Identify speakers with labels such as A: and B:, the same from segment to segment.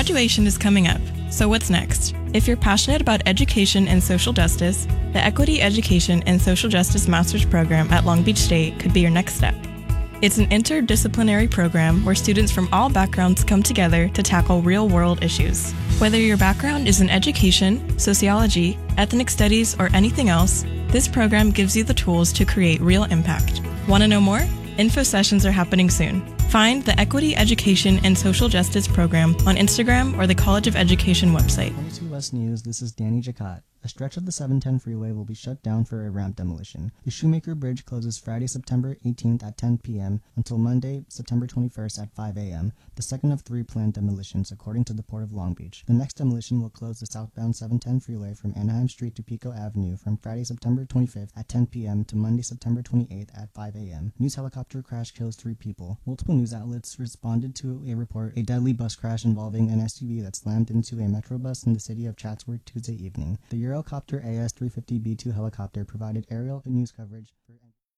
A: Graduation is coming up, so what's next? If you're passionate about education and social justice, the Equity Education and Social Justice Master's Program at Long Beach State could be your next step. It's an interdisciplinary program where students from all backgrounds come together to tackle real-world issues. Whether your background is in education, sociology, ethnic studies, or anything else, this program gives you the tools to create real impact. Want to know more? Info sessions are happening soon. Find the Equity Education and Social Justice Program on Instagram or the College of Education website.
B: 22 West News, this is Danny Jacat. A stretch of the 710 freeway will be shut down for a ramp demolition. The Shoemaker Bridge closes Friday, September 18th at 10 p.m. until Monday, September 21st at 5 a.m., the second of 3 planned demolitions, according to the Port of Long Beach. The next demolition will close the southbound 710 freeway from Anaheim Street to Pico Avenue from Friday, September 25th at 10 p.m. to Monday, September 28th at 5 a.m. News helicopter crash kills 3 people. Multiple news outlets responded to a report a deadly bus crash involving an SUV that slammed into a metro bus in the city of Chatsworth Tuesday evening. The Eurocopter AS-350B2 helicopter provided aerial news coverage for...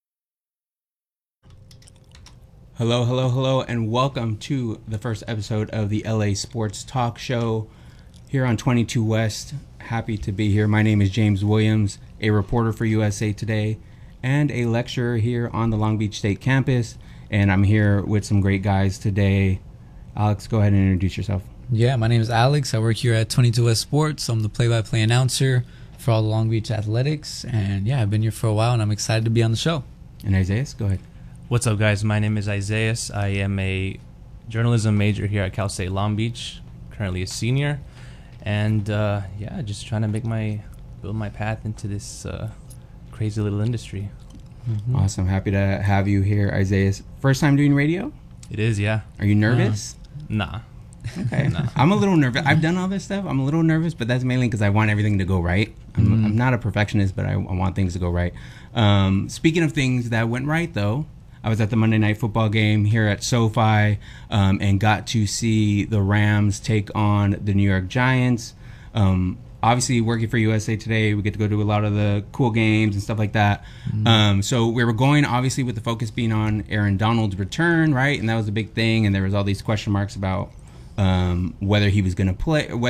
C: Hello, and welcome to the first episode of the LA Sports Talk Show here on 22 West. Happy to be here. My name is James Williams, a reporter for USA Today and a lecturer here on the Long Beach State campus, and I'm here with some great guys today. Alex, go ahead and introduce yourself.
D: Yeah, my name is Alex. I work here at 22 West Sports. I'm the play-by-play announcer for all the Long Beach Athletics, and yeah, I've been here for a while, and I'm excited to be on the show.
C: And Isaiah, go ahead.
E: What's up, guys? My name is Isaiah. I am a journalism major here at Cal State Long Beach, currently a senior, and just trying to build my path into this crazy little industry.
C: Mm-hmm. Awesome. Happy to have you here, Isaiah. First time doing radio?
E: It is, yeah.
C: Are you nervous?
E: Nah.
C: Okay. Nah. I'm a little nervous. I've done all this stuff. I'm a little nervous, but that's mainly because I want everything to go right. I'm not a perfectionist, but I want things to go right. Speaking of things that went right, though, I was at the Monday Night Football game here at SoFi and got to see the Rams take on the New York Giants. Obviously, working for USA Today, we get to go to a lot of the cool games and stuff like that. So we were going, obviously, with the focus being on Aaron Donald's return, right? And that was a big thing. And there was all these question marks about whether he was going to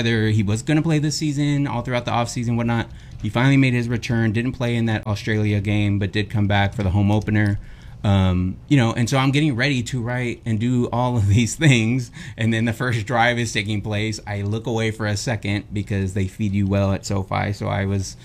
C: play this season, all throughout the offseason, whatnot. He finally made his return, didn't play in that Australia game, but did come back for the home opener. And so I'm getting ready to write and do all of these things, and then the first drive is taking place. I look away for a second because they feed you well at SoFi, so I was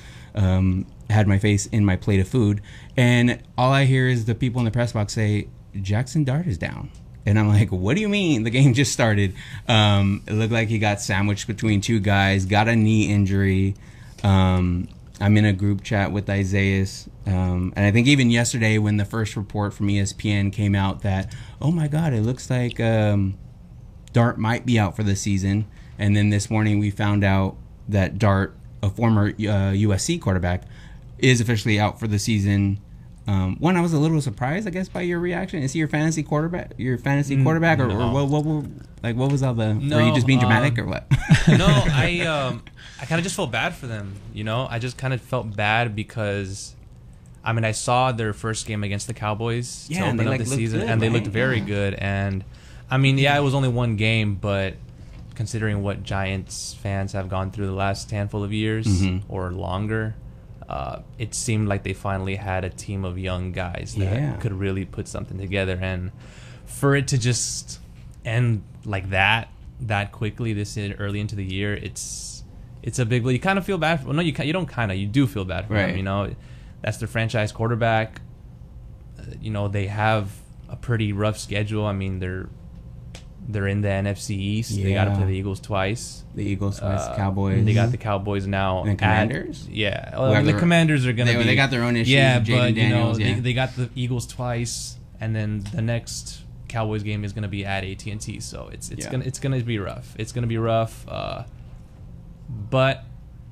C: had my face in my plate of food, and all I hear is the people in the press box say, Jackson Dart is down. And I'm like, what do you mean? The game just started. It looked like he got sandwiched between two guys, got a knee injury. I'm in a group chat with Isaiah. And I think even yesterday when the first report from ESPN came out that, oh my God, it looks like Dart might be out for the season. And then this morning we found out that Dart, a former USC quarterback, is officially out for the season. One, I was a little surprised, I guess, by your reaction. Is he your fantasy quarterback? Or what was all the?
E: No,
C: were you just being dramatic or what?
E: No, I kind of just felt bad for them. I just kind of felt bad because, I saw their first game against the Cowboys to open up the season, and they looked very good. And it was only one game, but considering what Giants fans have gone through the last handful of years or longer. It seemed like they finally had a team of young guys that could really put something together, and for it to just end like that quickly this early into the year, it's a big. You kind of feel bad. Well, no, you don't kind of. You do feel bad for them. That's their franchise quarterback. They have a pretty rough schedule. They're in the NFC East. They got to play the Eagles twice.
C: Cowboys.
E: They got the Cowboys now.
C: And Commanders?
E: The Commanders are going to be...
C: They got their own issues.
E: Yeah, but, they got the Eagles twice, and then the next Cowboys game is going to be at AT&T, so it's going to be rough. It's going to be rough. But,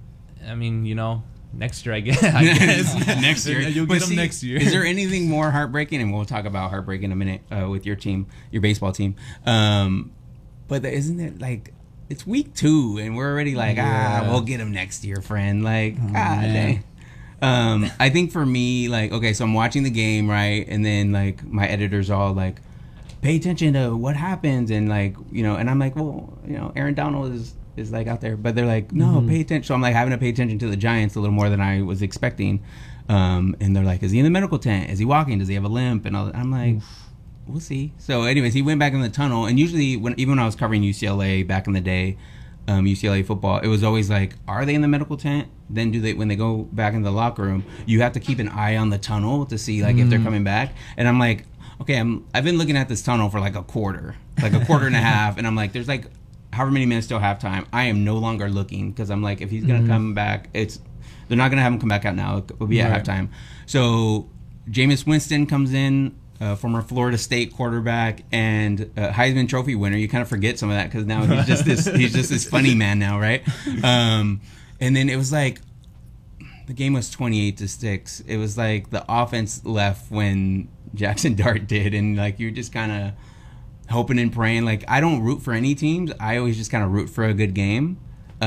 E: next year, I guess.
C: Next year.
E: You'll get them next year.
C: Is there anything more heartbreaking? And we'll talk about heartbreak in a minute with your team, your baseball team. But isn't it like it's week 2 and we're already like, we'll get them next year, friend. Like, dang. I think for me, like, okay, so I'm watching the game, right? And then, like, my editor's all like, pay attention to what happens, and like, you know, and I'm like, well, you know, Aaron Donald is like out there, but they're like, no, pay attention. So I'm like having to pay attention to the Giants a little more than I was expecting. And they're like, is he in the medical tent? Is he walking? Does he have a limp? And I'm like, we'll see. So anyways, he went back in the tunnel, and usually even when I was covering UCLA back in the day, UCLA football, it was always like, are they in the medical tent? Then when they go back in the locker room, you have to keep an eye on the tunnel to see like if they're coming back. And I'm like, okay, I've been looking at this tunnel for like a quarter and a half, and I'm like, there's like however many minutes till halftime. I am no longer looking, because I'm like, if he's gonna come back, they're not gonna have him come back out now. It will be at halftime. So Jameis Winston comes in, former Florida State quarterback and Heisman Trophy winner. You kind of forget some of that because now he's just this funny man now, right? And then it was like the game was 28-6. It was like the offense left when Jackson Dart did, and like you're just kind of hoping and praying. Like, I don't root for any teams. I always just kind of root for a good game.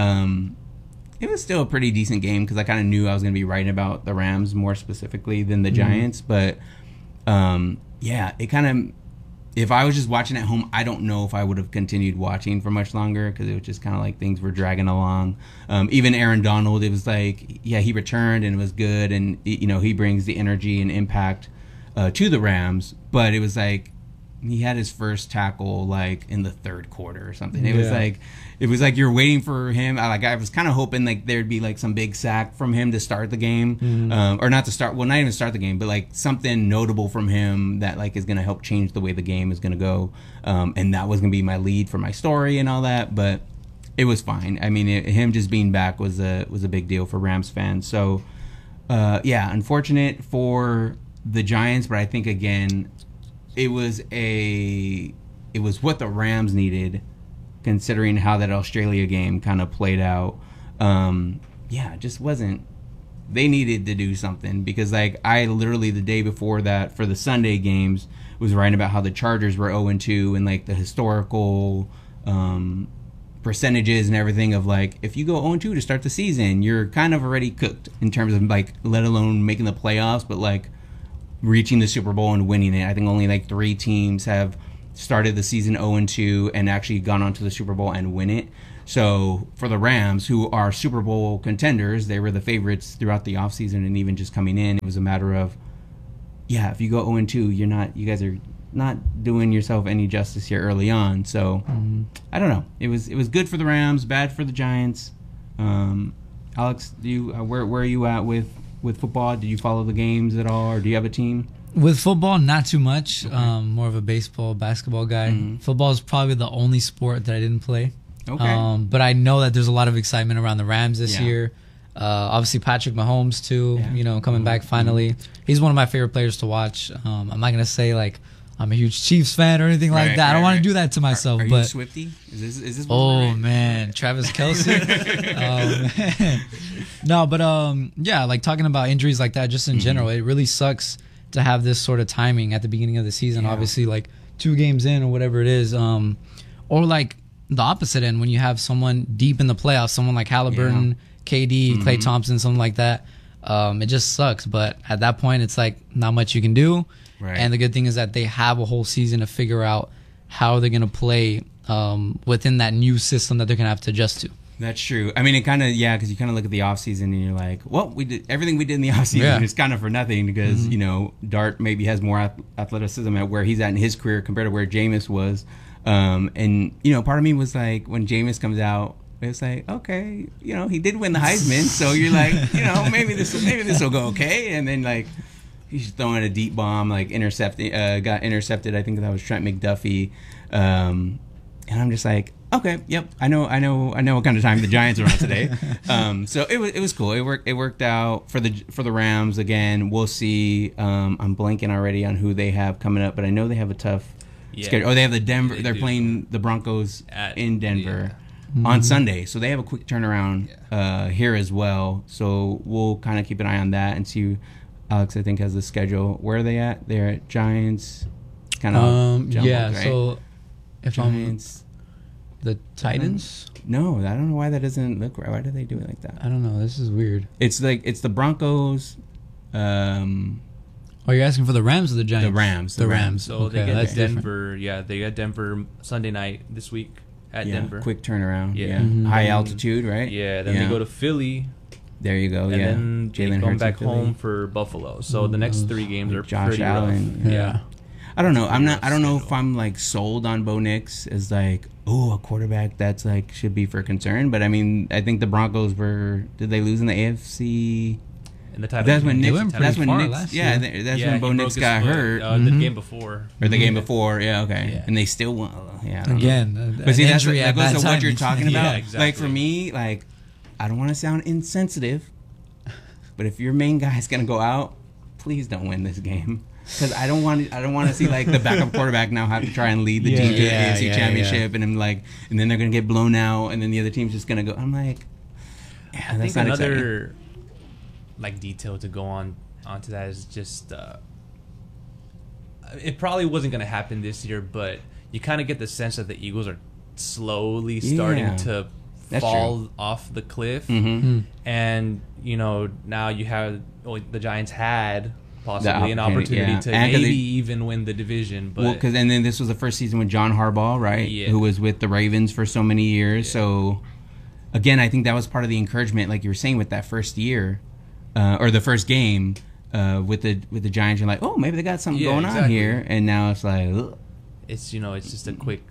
C: It was still a pretty decent game because I kind of knew I was going to be writing about the Rams more specifically than the Giants, but. Yeah, it kind of, if I was just watching at home, I don't know if I would have continued watching for much longer, because it was just kind of like things were dragging along. Even Aaron Donald, it was like, yeah, he returned and it was good, and you know, he brings the energy and impact to the Rams, but it was like he had his first tackle like in the third quarter or something. It was like you're waiting for him. I was kind of hoping like there'd be like some big sack from him to start the game, or not to start. Well, not even start the game, but like something notable from him that like is going to help change the way the game is going to go. And that was going to be my lead for my story and all that. But it was fine. I mean, him just being back was a big deal for Rams fans. So yeah, unfortunate for the Giants, but I think again, it was what the Rams needed, considering how that Australia game kind of played out. Yeah, it just wasn't. They needed to do something, because like I literally the day before that for the Sunday games was writing about how the Chargers were 0-2 and like the historical percentages and everything of like, if you go 0-2 to start the season, you're kind of already cooked in terms of like, let alone making the playoffs, but like reaching the Super Bowl and winning it. I think only like 3 teams have started the season 0-2 and actually gone on to the Super Bowl and win it. So for the Rams, who are Super Bowl contenders, they were the favorites throughout the offseason and even just coming in. It was a matter of, yeah, if you go 0-2, you guys are not doing yourself any justice here early on. So I don't know. It was good for the Rams, bad for the Giants. Alex, do you where are you at with football? Do you follow the games at all, or do you have a team?
D: With football, not too much. Okay. More of a baseball, basketball guy. Football is probably the only sport that I didn't play. Okay. But I know that there's a lot of excitement around the Rams this year. Obviously, Patrick Mahomes, too, coming back finally. He's one of my favorite players to watch. I'm not going to say, like, I'm a huge Chiefs fan or anything like that. I don't want to do that to myself.
C: Are you a Swiftie? Is this
D: oh, man. Travis Kelce. No, but, yeah, like, talking about injuries like that just in general, it really sucks to have this sort of timing at the beginning of the season. Obviously, like, 2 games in or whatever it is. Or, like, the opposite end, when you have someone deep in the playoffs, someone like Halliburton, KD, Klay Thompson, something like that. It just sucks. But at that point, it's like not much you can do. Right. And the good thing is that they have a whole season to figure out how they're going to play within that new system that they're going to have to adjust to.
C: That's true. I mean, it kind of, because you kind of look at the offseason and you're like, well, we did everything we did in the offseason is kind of for nothing, because, Dart maybe has more athleticism at where he's at in his career compared to where Jameis was. And, part of me was like, when Jameis comes out, it's like, okay, he did win the Heisman, so you're like, maybe this will go okay. And then, like, he's throwing a deep bomb, like, got intercepted. I think that was Trent McDuffie. And I'm just like, okay, yep, I know what kind of time the Giants are on today. So it was cool. It worked out for the Rams. Again, we'll see. I'm blanking already on who they have coming up, but I know they have a tough schedule. Oh, they have the Denver. They're playing the Broncos in Denver on Sunday, so they have a quick turnaround here as well. So we'll kind of keep an eye on that and see. Alex, I think, has the schedule. Where are they at? They're at Giants. Kind of jumbled, right?
D: So if Giants. The Titans?
C: No, I don't know why that doesn't look right. Why do they do it like that?
D: I don't know. This is weird.
C: It's the Broncos.
D: Oh, you're asking for the Rams or the Giants?
C: The Rams.
D: The Rams.
E: So
D: Okay,
E: they get
D: that's
E: Denver. Yeah, they get Denver Sunday night this week at Denver.
C: Quick turnaround.
E: Yeah.
C: Yeah.
D: Mhm.
C: High altitude, right?
E: Yeah, then they go to Philly,
C: There you go.
E: and
C: yeah.
E: then they
C: Jalen
E: come
C: Hurts
E: back
C: in Philly.
E: home for Buffalo. So the next 3 games are
C: Josh
E: pretty
C: Allen.
E: rough.
D: Yeah.
C: I don't know. I don't know if
E: schedule.
C: I'm like sold on Bo Nix as like, oh, a quarterback that's like should be for concern. But I mean, I think the Broncos did they lose in the AFC?
E: In the title
C: That's when
E: game.
C: Nix.
D: went
C: That's
D: pretty
C: when
D: far
C: Nix.
D: last
C: Yeah,
D: year.
C: that's
E: Yeah,
C: when Bo
E: he
C: Nix
E: broke his
C: got
E: foot,
C: hurt.
E: the game before.
C: Or the game before. Yeah, okay.
E: Yeah.
C: And they still won. Yeah. I don't know.
D: Again,
C: But see,
D: an
C: that's
D: injury
C: that
D: at
C: goes
D: bad
C: to what you're
D: timing.
C: talking
E: Yeah,
C: about.
E: exactly.
C: Like for me, like I don't want to sound insensitive, but if your main guy's gonna go out, please don't win this game. Because I don't want to see like the backup quarterback now have to try and lead the team to the AFC Championship, and I'm like, and then they're gonna get blown out, and then the other team's just gonna go. I'm like, yeah,
E: I
C: that's
E: think
C: not
E: another
C: exciting.
E: like detail to go onto that is just it probably wasn't going to happen this year, but you kind of get the sense that the Eagles are slowly starting
C: Yeah.
E: to
C: That's
E: fall
C: true.
E: off the cliff,
C: Mm-hmm.
E: and now you have the Giants had possibly an
C: opportunity,
E: opportunity
C: yeah.
E: to
C: And 'cause
E: maybe
C: they-
E: even win the division, but
C: Well, because and then this was the first season with John Harbaugh, right?
E: Yeah.
C: Who was with the Ravens for so many years.
E: Yeah.
C: So, again, I think that was part of the encouragement, like you were saying, with that first year or the first game with the Giants. You're like, oh, maybe they got something
E: Yeah,
C: going on
E: exactly.
C: here, and now it's like, ugh.
E: it's it's just a quick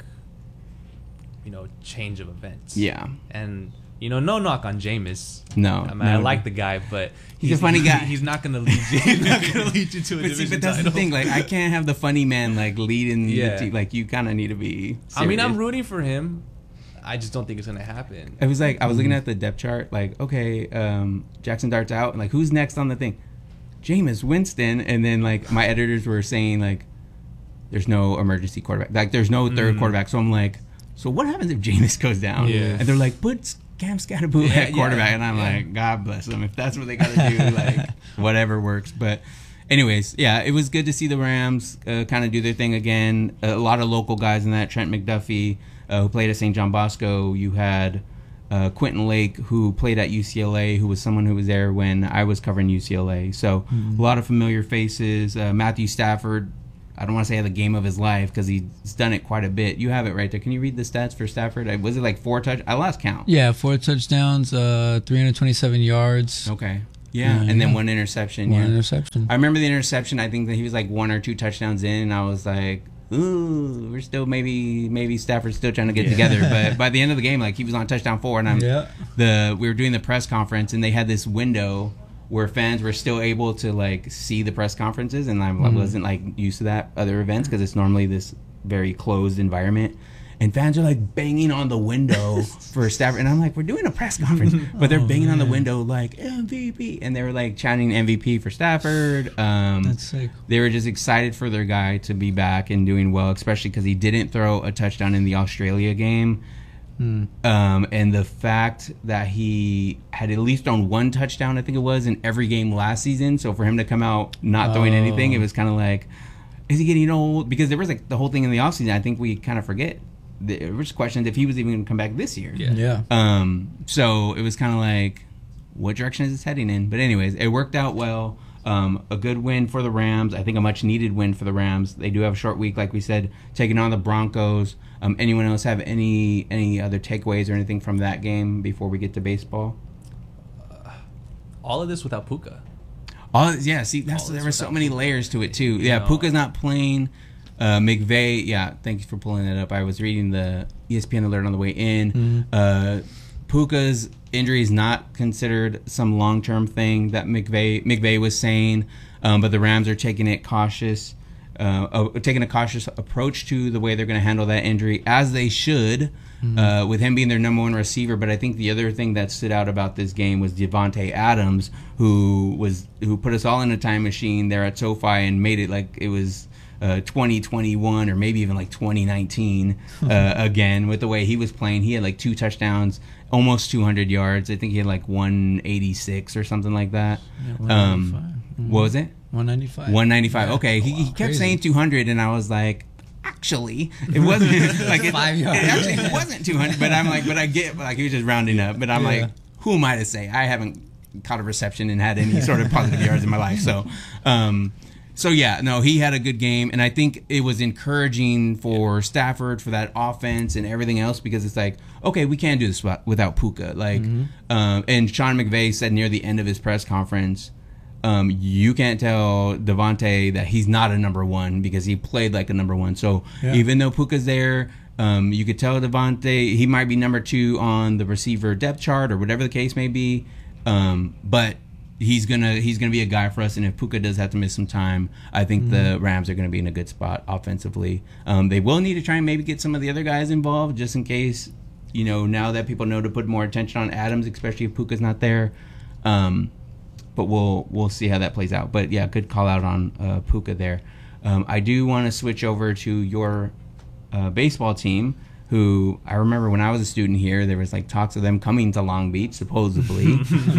E: change of events.
C: Yeah.
E: And no knock on Jameis.
C: No,
E: I mean, I
C: no.
E: like the guy, but
C: He's a funny guy.
E: He's not going to lead you. He's not going to lead you to a
C: But
E: division
C: see, but that's
E: title.
C: the thing. Like, I can't have the funny man like leading
E: Yeah.
C: the team. Like, you kind of need to be. Serious.
E: I mean, I'm rooting for him. I just don't think it's going to happen.
C: It was like I was looking at the depth chart. Like, okay, Jackson Dart's out, and like, who's next on the thing? Jameis Winston, and then like my editors were saying like, there's no emergency quarterback. Like, there's no third quarterback. So I'm like, so what happens if Jameis goes down?
E: Yeah.
C: And they're like, put Cam Scatterboot
E: Yeah,
C: at quarterback,
E: yeah,
C: and I'm
E: yeah.
C: like, God bless them if that's what they got to do. Like, whatever works. But anyways, yeah, it was good to see the Rams kind of do their thing again. A lot of local guys in that. Trent McDuffie, who played at St. John Bosco. You had Quentin Lake, who played at UCLA, who was someone who was there when I was covering UCLA. So a lot of familiar faces. Matthew Stafford, I don't want to say the game of his life because he's done it quite a bit. You have it right there. Can you read the stats for Stafford? Was it like 4 touch? I lost count.
D: Yeah, 4 touchdowns, 327 yards,
C: Okay. Yeah, and then 1 interception.
D: one
C: Yeah.
D: interception.
C: I remember the interception. I think that he was like 1 or 2 touchdowns in, and I was like, ooh, we're still maybe Stafford's still trying to get together. But by the end of the game, like he was on touchdown 4, and we were doing the press conference, and they had this window where fans were still able to like see the press conferences, and I wasn't like used to that other events because it's normally this very closed environment. And fans are like banging on the window for Stafford, and I'm like, we're doing a press conference, but they're banging on the window like MVP, and they were like chanting MVP for Stafford.
D: That's sick.
C: They were just excited for their guy to be back and doing well, especially because he didn't throw a touchdown in the Australia game. And the fact that he had at least thrown 1 touchdown, I think it was, in every game last season. So for him to come out not throwing anything, it was kind of like, is he getting old? Because there was like the whole thing in the offseason. I think we kind of forget. There was questions if he was even going to come back this year.
E: Yeah.
C: So it was kind of like, what direction is this heading in? But anyways, it worked out well. A good win for the Rams. I think a much needed win for the Rams. They do have a short week, like we said, taking on the Broncos. Anyone else have any other takeaways or anything from that game before we get to baseball?
E: All of this without Puka.
C: Yeah. See, there were so
E: without
C: many
E: Puka.
C: layers to it too. Yeah,
E: know.
C: Puka's not playing. McVay. Yeah, thank you for pulling that up. I was reading the ESPN alert on the way in. Puka's injury is not considered some long-term thing that McVay was saying, but the Rams are taking a cautious approach to the way they're going to handle that injury, as they should, with him being their number 1 receiver. But I think the other thing that stood out about this game was Devontae Adams, who put us all in a time machine there at SoFi and made it like it was 2021 or maybe even like 2019 again, with the way he was playing. He had like 2 touchdowns, almost 200 yards. I think he had like 186 or something like that.
D: Yeah,
C: What was it?
D: 195.
C: 195.
D: Yeah.
C: Okay, he kept
D: Crazy.
C: saying 200, and I was like, actually, it wasn't like
D: 5 yards.
C: it wasn't 200. But I'm like, but I get like he was just rounding up. But I'm like, who am I to say? I haven't caught a reception and had any sort of positive yards in my life. So So yeah, no, he had a good game, and I think it was encouraging for Stafford, for that offense and everything else, because it's like, okay, we can't do this without Puka. Like, and Sean McVay said near the end of his press conference, you can't tell Devontae that he's not a number one because he played like a number one. So even though Puka's there, you could tell Devontae he might be number 2 on the receiver depth chart or whatever the case may be, but he's gonna be a guy for us, and if Puka does have to miss some time, I think the Rams are gonna be in a good spot offensively. They will need to try and maybe get some of the other guys involved just in case, now that people know to put more attention on Adams, especially if Puka's not there. But we'll see how that plays out. But yeah, good call out on Puka there. I do want to switch over to your baseball team, who I remember when I was a student here, there was like talks of them coming to Long Beach supposedly.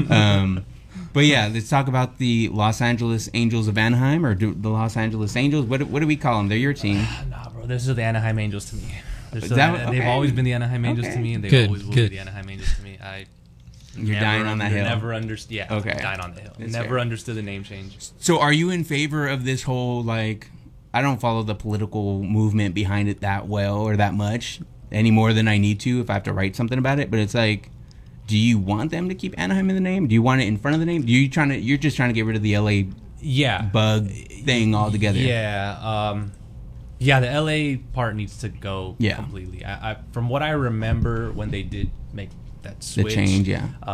C: But yeah, let's talk about the Los Angeles Angels of Anaheim, or the Los Angeles Angels. What do we call them? They're your team.
E: Nah, bro. This is the Anaheim Angels to me.
C: They've
E: always been the Anaheim Angels to me, and they always will be the Anaheim Angels to me.
C: You're dying on that hill.
E: Never understood. Yeah, okay. Dying on the hill. That's never understood the name change.
C: So, are you in favor of this whole, like, I don't follow the political movement behind it that well or that much any more than I need to if I have to write something about it? But it's like, do you want them to keep Anaheim in the name? Do you want it in front of the name? You're just trying to get rid of the LA bug thing altogether?
E: Yeah. The LA part needs to go completely. I from what I remember when they did make that switch,
C: the change,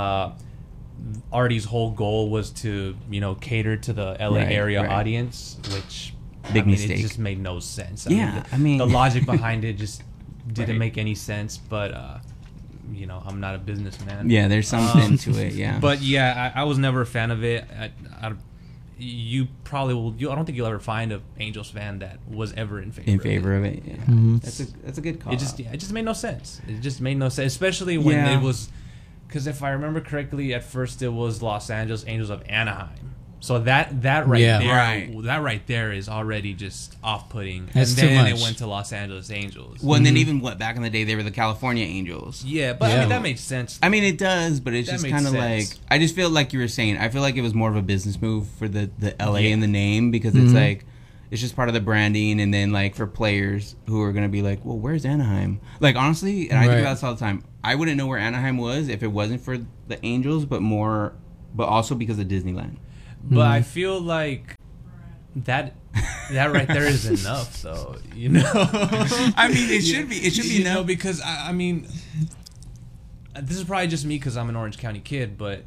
E: Artie's whole goal was to cater to the LA area audience, which
C: mistake.
E: It just made no sense.
C: The
E: logic behind it just didn't make any sense. But I'm not a businessman.
C: Yeah, there's something to it. Yeah,
E: but I was never a fan of it. You probably will. I don't think you'll ever find an Angels fan that was ever in favor
C: of it. Yeah, that's a good call.
E: It just made no sense. It just made no sense, especially when it was. Because if I remember correctly, at first it was Los Angeles Angels of Anaheim. So that right there is already just off-putting.
D: That's
E: and then
D: too much.
E: It went to Los Angeles Angels.
C: Well, and then even back in the day, they were the California Angels.
E: Yeah, but I mean that makes sense.
C: I mean it does, but it's just kind of like, I just feel like you were saying, I feel like it was more of a business move for the LA in the name, because it's like, it's just part of the branding, and then like for players who are gonna be like, well, where's Anaheim? Like honestly, and I think about this all the time, I wouldn't know where Anaheim was if it wasn't for the Angels, but also because of Disneyland.
E: But I feel like that right there is enough, though.
C: I mean, it should be enough,
E: because I mean, this is probably just me because I'm an Orange County kid, but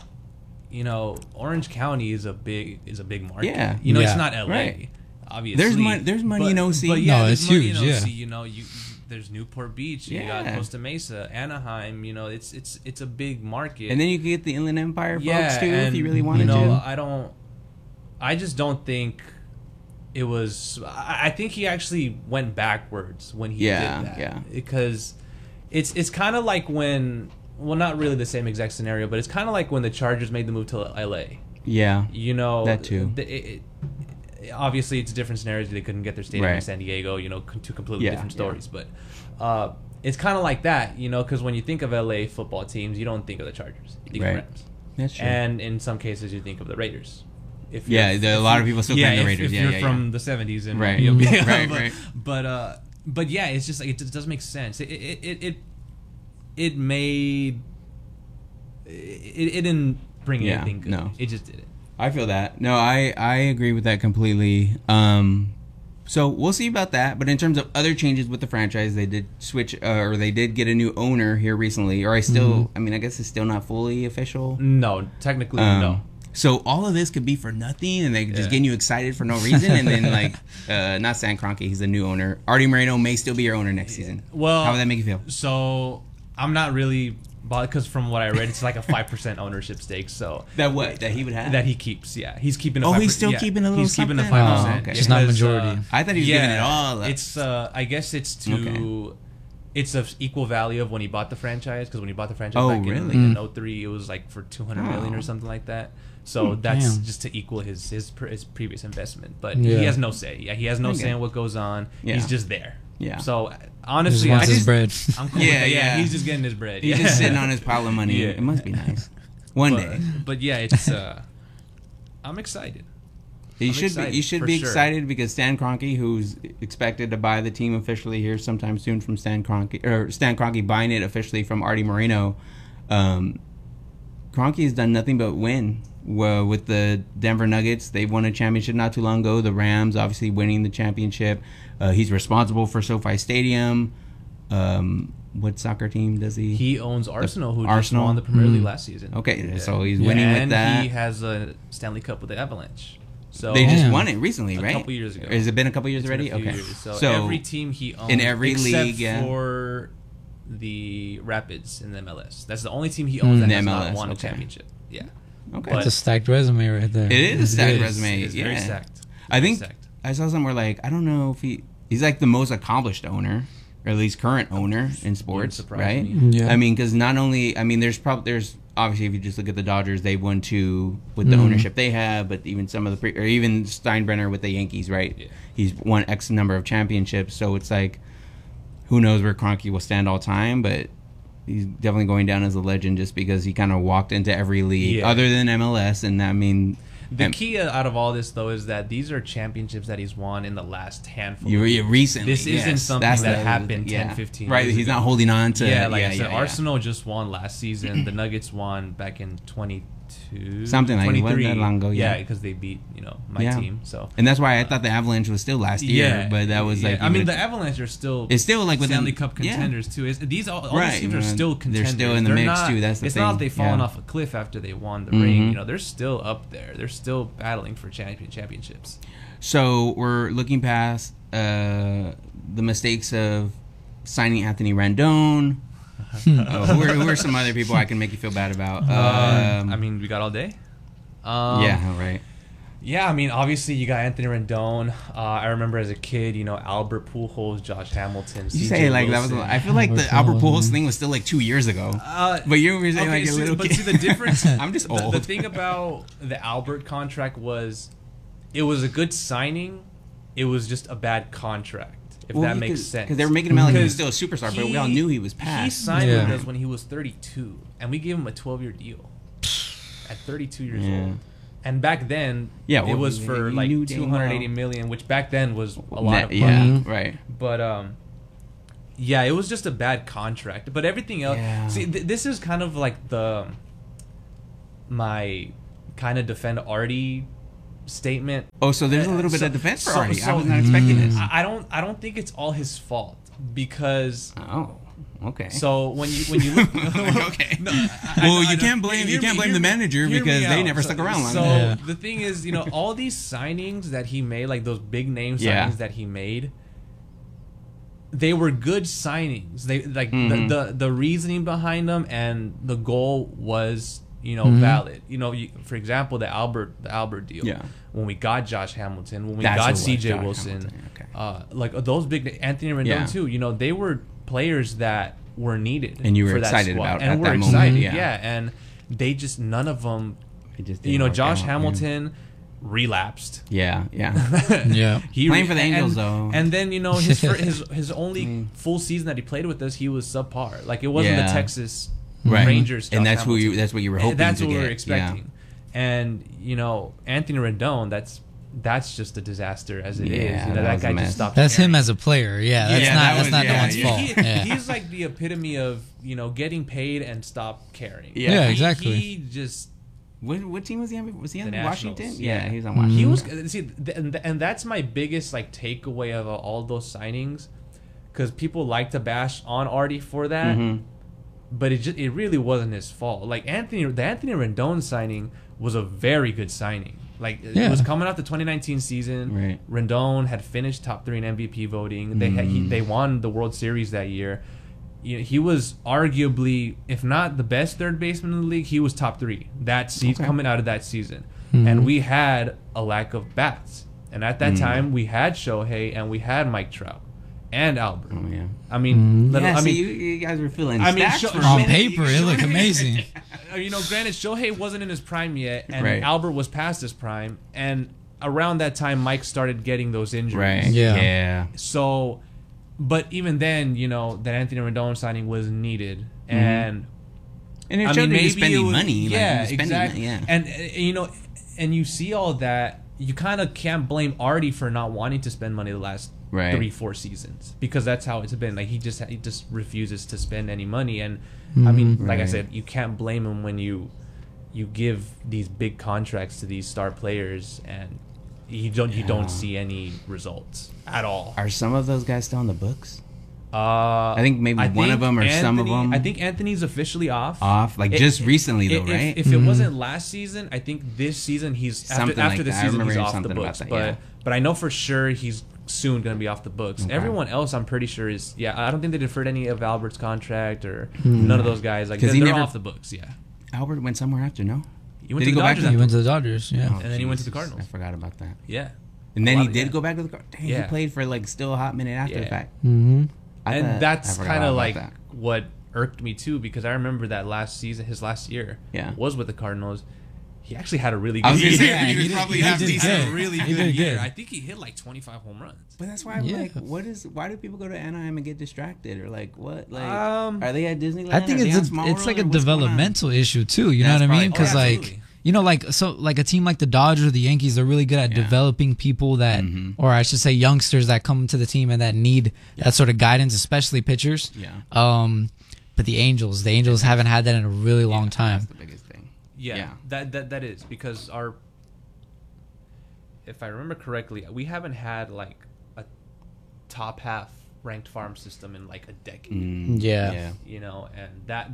E: Orange County is a big market.
C: Yeah,
E: it's not LA. Right. Obviously,
C: there's money in OC.
E: But
D: no, it's huge.
E: There's Newport Beach, you got Costa Mesa, Anaheim. It's a big market.
C: And then you can get the Inland Empire folks too, if you really wanted to.
E: I just don't think it was. I think he actually went backwards when he did that. Yeah. Because it's kind of like when, well, not really the same exact scenario, but it's kind of like when the Chargers made the move to LA.
C: Yeah.
E: That too. Obviously, it's different scenarios. They couldn't get their stadium in San Diego. Two completely different stories. But it's kind of like that, because when you think of LA football teams, you don't think of the Chargers. You think of Rams.
C: That's true.
E: And in some cases, you think of the Raiders.
C: A lot of people still think the Raiders.
E: If you're from the 70s and
C: right.
E: But yeah, it's just like it does make sense. It didn't bring anything good. No. It just did it.
C: I feel that. No, I agree with that completely. So we'll see about that. But in terms of other changes with the franchise, they did switch, or they did get a new owner here recently. Or I guess it's still not fully official.
E: No, technically no.
C: So all of this could be for nothing, and they just getting you excited for no reason. And then not Stan Kroenke, he's the new owner. Artie Moreno may still be your owner next season.
E: Well,
C: how would that make you feel?
E: So I'm not really. Because from what I read, it's like a 5% ownership stake. So
C: that he would have,
E: that he keeps. Yeah, he's keeping.
C: He's still keeping a little.
E: He's keeping the 5%.
C: Oh, okay.
D: Just not majority.
C: I thought he was giving it all up.
E: It's. I guess it's to. Okay. It's of equal value of when he bought the franchise. Because when he bought the franchise back in 2003, it was like for $200 million or something like that. So that's just to equal his previous investment. But he has no say. Yeah, he has no say in what goes on. Yeah. He's just there. Yeah. So honestly,
D: I just bread.
E: I'm cool with that. Yeah, he's just getting his bread.
C: He's just sitting on his pile of money. It must be nice. One day.
E: But yeah, it's. I'm excited.
C: You should be excited because Stan Kroenke, who's expected to buy the team officially here sometime soon from Stan Kroenke buying it officially from Artie Moreno. Kroenke has done nothing but win. With the Denver Nuggets, they won a championship not too long ago. The Rams obviously winning the championship. He's responsible for SoFi Stadium. What soccer team does he?
E: He owns Arsenal, who just won the Premier League last season.
C: Okay, so he's winning with that.
E: And he has a Stanley Cup with the Avalanche. So
C: they just won it recently, right?
E: A couple years ago.
C: Has it been a couple years already? Okay.
E: Years. So every team he owns
C: in every league,
E: for the Rapids in the MLS. That's the only team he owns that has not won a championship. Yeah.
C: Okay.
D: That's a stacked resume right there.
C: It is a stacked resume.
E: It's very stacked.
C: I think I saw somewhere like, I don't know if he's like the most accomplished owner, or at least current owner in sports, right?
D: Yeah.
C: I mean, because not only, I mean, there's obviously, if you just look at the Dodgers, they won 2 with the ownership they have, but even some of or even Steinbrenner with the Yankees, right? Yeah. He's won X number of championships, so it's like, who knows where Kroenke will stand all time, but he's definitely going down as a legend just because he kind of walked into every league other than MLS, and I mean...
E: The key out of all this, though, is that these are championships that he's won in the last handful.
C: Recently.
E: This isn't something that happened 10, 15 years
C: right, he's
E: ago.
C: not holding on to...
E: I said, Arsenal just won last season. The Nuggets won back in 22...
C: Something like
E: 23.
C: That long ago,
E: yeah, because they beat, my team. So,
C: and that's why I thought the Avalanche was still last year, but that was like...
E: I mean, the Avalanche are still...
C: It's still like
E: Stanley Cup contenders, too. All these teams are still contenders.
C: They're still in the mix, too. That's the
E: thing. It's not like they've fallen off a cliff after they won the ring. They're still up there. They're still battling for championships.
C: So we're looking past the mistakes of signing Anthony Rendon. Who are some other people I can make you feel bad about?
E: I mean, we got all day.
C: Right.
E: Yeah, I mean, obviously you got Anthony Rendon. I remember as a kid, Albert Pujols, Josh Hamilton.
C: You say like Wilson. That was. I feel like the Albert Pujols thing was still like 2 years ago. But you were saying like a little kid.
E: But see the difference.
C: I'm just old.
E: The thing about the Albert contract was, it was a good signing. It was just a bad contract. If that makes sense.
C: Because they were making him out like he was still a superstar, but we all knew he was past.
E: He signed with us when he was 32, and we gave him a 12-year deal at 32 years old. And back then, it was for like $280 million, which back then was a lot of money.
C: Yeah, right.
E: But it was just a bad contract. But everything else, see, this is kind of like my kind of defend Artie statement.
C: Oh, so there's a little bit of defense for Artie. I was not expecting this.
E: I don't think it's all his fault because.
C: Oh. Okay.
E: So when you look,
C: okay. You can't blame the manager because they never stuck around long enough.
E: So the thing is, all these signings that he made, like those big name signings that he made, they were good signings. They like the reasoning behind them and the goal was valid. For example, the Albert deal. Yeah. When we got Josh Hamilton, when we got CJ Wilson, like those big Anthony Rendon too. They were players that were needed,
C: and you were
E: for
C: excited
E: that
C: about,
E: and
C: at
E: we're
C: that
E: excited,
C: moment.
E: and they just none of them. Josh Hamilton relapsed.
C: Yeah.
E: He
C: playing for the Angels though,
E: and then his only full season that he played with us, he was subpar. Like it wasn't the Texas Rangers,
C: and that's what you were hoping.
E: That's what we were expecting. And Anthony Rendon, that's just a disaster as it is. That guy just stopped.
D: That's
E: caring.
D: him as a player. That's not no one's fault.
E: He's like the epitome of getting paid and stop caring.
D: Yeah, exactly.
E: He just.
C: What team was he on? Was he on Washington?
E: Yeah,
C: he was on Washington.
E: He was and that's my biggest takeaway of all those signings, because people like to bash on Artie for that, but it really wasn't his fault. Like the Anthony Rendon signing was a very good signing. It was coming out the 2019 season.
C: Right.
E: Rendon had finished top 3 in MVP voting. They won the World Series that year. He was arguably, if not the best third baseman in the league, he was top 3 that season, coming out of that season. And we had a lack of bats. And at that time, we had Shohei and we had Mike Trout and Albert.
C: Oh yeah.
E: I mean,
C: you guys were feeling.
D: On paper, it looked amazing.
E: Granted, Shohei wasn't in his prime yet, and Albert was past his prime, and around that time, Mike started getting those injuries.
C: Right. Yeah.
E: So, but even then, that Anthony Rendon signing was needed, and
C: it showed that he was spending money.
E: Yeah, exactly.
C: Yeah.
E: And and you see all that you kind of can't blame Artie for not wanting to spend money the last 3-4 seasons, because that's how it's been. Like he just refuses to spend any money, and I mean, like I said, you can't blame him when you give these big contracts to these star players and you don't see any results at all.
C: Are some of those guys still on the books? I think maybe one of them or some of them.
E: I think Anthony's officially off.
C: Like just recently though, right?
E: If it wasn't last season, I think this season he's after the season he's off the books. But I know for sure he's soon going to be off the books. Okay. Everyone else, I'm pretty sure is I don't think they deferred any of Albert's contract or none of those guys. Like they're off the books. Yeah.
C: Albert went somewhere after, no?
E: He went to the Dodgers.
D: He went to the Dodgers, yeah.
E: And then he went to the Cardinals.
C: I forgot about that.
E: Yeah.
C: And then he did go back to the Cardinals. Dang, he played for like still a hot minute after the fact.
D: Mm-hmm.
E: And that's kind of like what irked me too, because I remember that last season, his last year, was with the Cardinals. He actually had a really good year.
C: He was probably a really good year.
E: I think he hit like 25 home runs.
C: But that's why I'm like, why do people go to Anaheim and get distracted, or like what? Like, are they at Disneyland?
D: I think it's like a developmental issue too. You know what I mean? Because like, you know, like a team like the Dodgers or the Yankees are really good at developing people that, or I should say, youngsters that come to the team and that need that sort of guidance, especially pitchers.
C: Yeah.
E: But
D: the Angels haven't had that in a really long time.
C: That's the biggest thing.
E: Yeah. That is because if I remember correctly, we haven't had like a top half ranked farm system in like a decade.
D: Yeah.
E: You know, and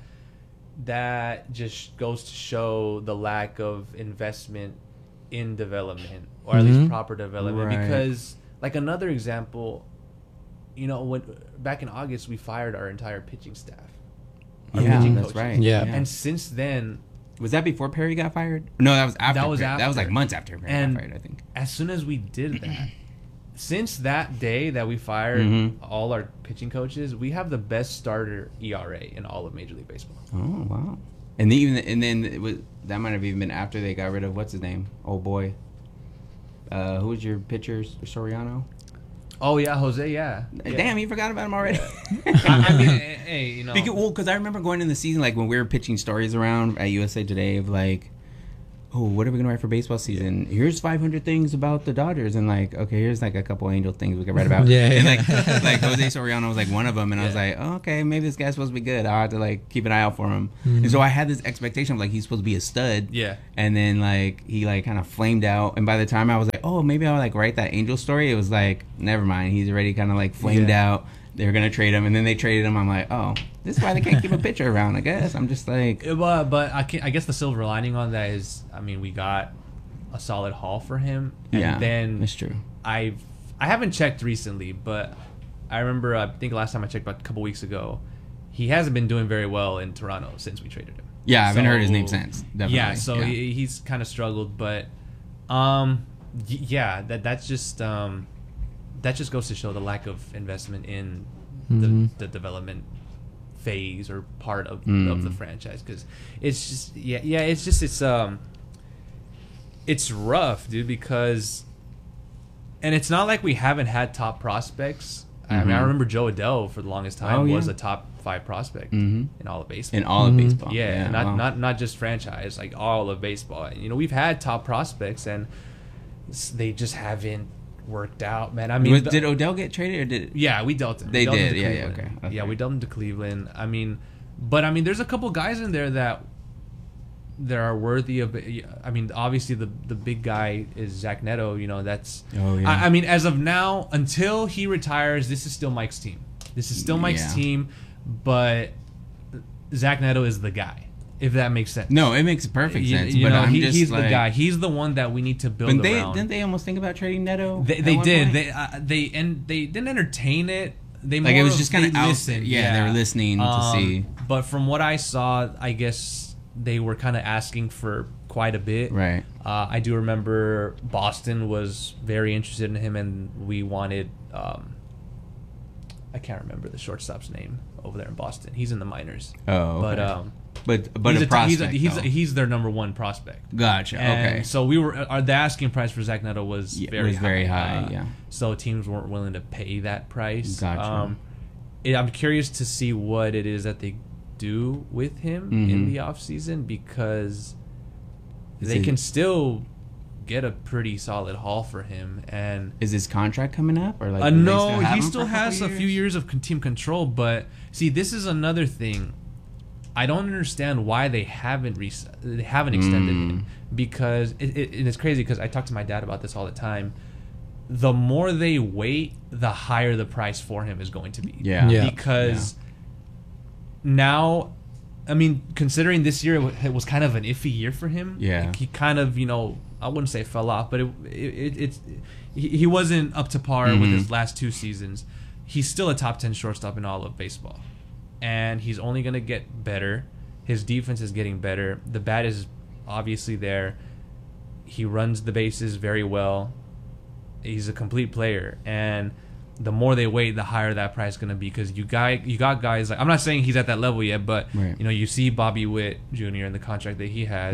E: that just goes to show the lack of investment in development, or at least proper development. Because like another example, you know, when back in August we fired our entire pitching staff.
C: Pitching that's right.
D: Yeah.
E: And since then,
C: was that before Perry got fired? No, that was after. That was like months after Perry got fired, I think.
E: As soon as we did that, since that day that we fired all our pitching coaches, we have the best starter ERA in all of Major League Baseball.
C: Oh wow! And then that might have even been after they got rid of what's his name, old boy. Who was your pitcher? Soriano.
E: Oh yeah, Jose. Yeah.
C: Damn, you forgot about him already.
E: I mean, hey, you know.
C: Because I remember going in the season, like when we were pitching stories around at USA Today of like, oh, what are we gonna write for baseball season? Here's 500 things about the Dodgers, and like, okay, here's like a couple Angel things we could write about. And like Jose Soriano was like one of them, and I was like, oh, okay, maybe this guy's supposed to be good. I'll have to like keep an eye out for him. And so I had this expectation of like he's supposed to be a stud.
E: Yeah.
C: And then like he like kind of flamed out, and by the time I was like, oh, maybe I'll like write that Angel story, it was like, never mind, he's already kind of like flamed out. They were gonna trade him, and then they traded him. I'm like, oh, this is why they can't keep a pitcher around. I guess I'm just like,
E: but I guess the silver lining on that is, I mean, we got a solid haul for him. And then
C: that's true.
E: I haven't checked recently, but I remember I think last time I checked about a couple weeks ago, he hasn't been doing very well in Toronto since we traded him.
C: Yeah, I haven't heard his name since. Definitely.
E: Yeah, so he's kind of struggled, but that just goes to show the lack of investment in the development phase or part of the franchise, because it's just it's rough, dude, because and it's not like we haven't had top prospects. I mean, I remember Joe Adell for the longest time was a top 5 prospect in all of baseball.
C: In all of baseball.
E: Yeah, not just franchise, like all of baseball. You know, we've had top prospects and they just haven't worked out, man. I mean,
C: did Odell get traded, or did?
E: Yeah, we dealt him.
C: They did.
E: Okay. Yeah, we dealt him to Cleveland. I mean, there's a couple guys in there that are worthy of. I mean, obviously the big guy is Zach Neto. You know, that's.
C: Oh yeah.
E: I mean, as of now, until he retires, this is still Mike's team. But Zach Neto is the guy. If that makes sense.
C: No, it makes perfect sense.
E: You
C: but
E: know,
C: I'm
E: he's the guy. He's the one that we need to build around.
C: Didn't they almost think about trading Neto?
E: They did. They didn't entertain it. They
C: like it was just kind of
E: listened.
C: Yeah, they were listening to see.
E: But from what I saw, I guess they were kind of asking for quite a bit.
C: Right.
E: I do remember Boston was very interested in him, and we wanted. I can't remember the shortstop's name over there in Boston. He's in the minors.
C: Oh, okay.
E: But
C: a prospect.
E: He's their number 1 prospect.
C: Gotcha.
E: And
C: okay.
E: So the asking price for Zach Neto was very high.
C: Yeah.
E: So teams weren't willing to pay that price.
C: Gotcha.
E: I'm curious to see what it is that they do with him in the off season, because they can still get a pretty solid haul for him. And
C: is his contract coming up, or like
E: no, he still has a few years of team control. But see, this is another thing. I don't understand why they haven't extended him, because it's crazy, because I talk to my dad about this all the time. The more they wait, the higher the price for him is going to be. Because now, I mean, considering this year it was kind of an iffy year for him. Like he kind of, I wouldn't say fell off, but he wasn't up to par with his last 2 seasons. He's still a top 10 shortstop in all of baseball, and he's only going to get better. His defense is getting better. The bat is obviously there. He runs the bases very well. He's a complete player, and the more they wait, the higher that price is going to be, because you got guys like, I'm not saying he's at that level yet, but you see Bobby Witt Jr. and the contract that he has.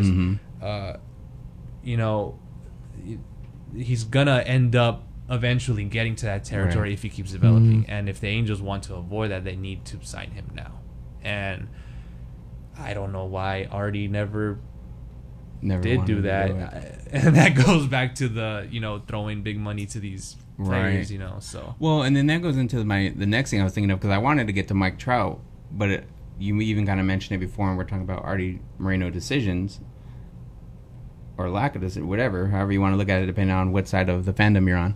E: He's gonna end up eventually getting to that territory if he keeps developing. And if the Angels want to avoid that, they need to sign him now. And I don't know why Artie never did do that. And that goes back to the throwing big money to these players. So
C: well, and then that goes into the next thing I was thinking of, because I wanted to get to Mike Trout, but you even kind of mentioned it before, and we're talking about Artie Moreno decisions, or lack of decision, whatever, however you want to look at it, depending on what side of the fandom you're on.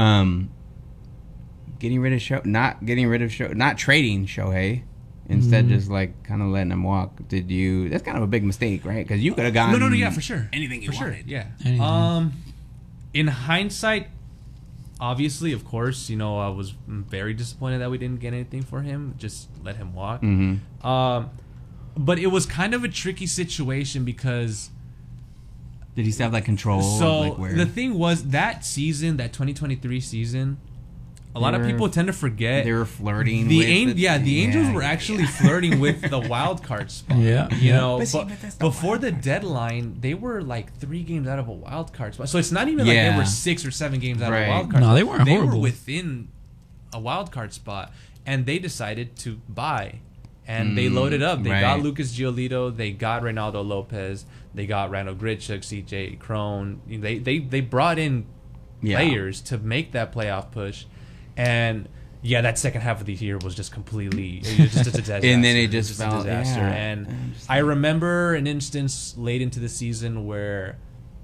C: Not trading Shohei. Instead, just like kind of letting him walk. That's kind of a big mistake, right? Because you could have gotten
E: for sure,
C: anything you wanted.
E: Yeah.
D: Anything.
E: In hindsight, obviously, of course, I was very disappointed that we didn't get anything for him. Just let him walk. But it was kind of a tricky situation, because
C: did he still have that control?
E: So the thing was, that season, that 2023 season, a lot of people tend to forget
C: they were flirting.
E: The Angels were actually flirting with the wild card spot. But before the deadline, they were like 3 games out of a wild card spot. So it's not even like they were 6 or 7 games out of a wild card.
D: No, they weren't horrible.
E: They were within a wild card spot, and they decided to buy. And they loaded up. They got Lucas Giolito. They got Reynaldo Lopez. They got Randall Grichuk, C.J. Cron. They brought in players to make that playoff push. And that second half of the year was just completely just a disaster.
C: And then it just fell
E: a disaster. And I remember an instance late into the season where